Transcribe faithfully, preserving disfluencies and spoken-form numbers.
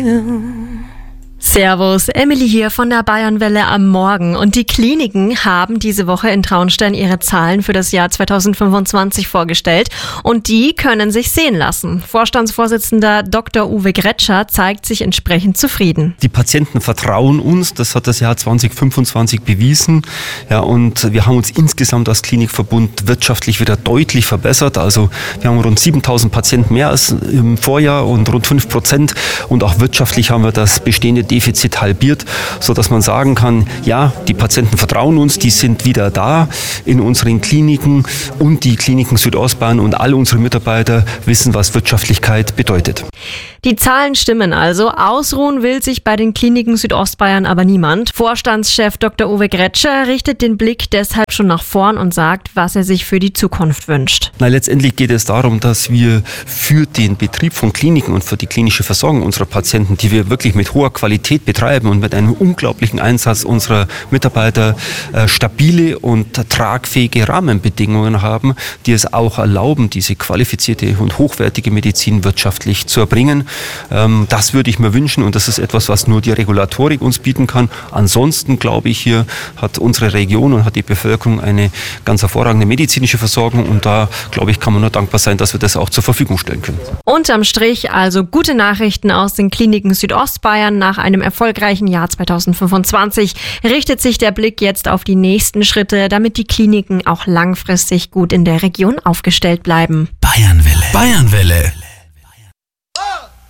Servus, Emily hier von der Bayernwelle am Morgen. Und die Kliniken haben diese Woche in Traunstein ihre Zahlen für das Jahr zweitausendfünfundzwanzig vorgestellt. Und die können sich sehen lassen. Vorstandsvorsitzender Doktor Uwe Gretscher zeigt sich entsprechend zufrieden. Die Patienten vertrauen uns, das hat das Jahr zweitausendfünfundzwanzig bewiesen. Ja, und wir haben uns insgesamt als Klinikverbund wirtschaftlich wieder deutlich verbessert. Also wir haben rund siebentausend Patienten mehr als im Vorjahr und rund fünf Prozent. Und auch wirtschaftlich haben wir das bestehende Defizit halbiert, sodass man sagen kann, ja, die Patienten vertrauen uns, die sind wieder da in unseren Kliniken und die Kliniken Südostbayern und alle unsere Mitarbeiter wissen, was Wirtschaftlichkeit bedeutet. Die Zahlen stimmen also. Ausruhen will sich bei den Kliniken Südostbayern aber niemand. Vorstandschef Doktor Uwe Gretscher richtet den Blick deshalb schon nach vorn und sagt, was er sich für die Zukunft wünscht. Na, letztendlich geht es darum, dass wir für den Betrieb von Kliniken und für die klinische Versorgung unserer Patienten, die wir wirklich mit hoher Qualität betreiben und mit einem unglaublichen Einsatz unserer Mitarbeiter äh, stabile und tragfähige Rahmenbedingungen haben, die es auch erlauben, diese qualifizierte und hochwertige Medizin wirtschaftlich zu erbringen. Ähm, das würde ich mir wünschen und das ist etwas, was nur die Regulatorik uns bieten kann. Ansonsten, glaube ich, hier hat unsere Region und hat die Bevölkerung eine ganz hervorragende medizinische Versorgung und da, glaube ich, kann man nur dankbar sein, dass wir das auch zur Verfügung stellen können. Unterm Strich also gute Nachrichten aus den Kliniken Südostbayern. Nach einem erfolgreichen Jahr zweitausendfünfundzwanzig richtet sich der Blick jetzt auf die nächsten Schritte, damit die Kliniken auch langfristig gut in der Region aufgestellt bleiben. Bayernwelle. Bayernwelle.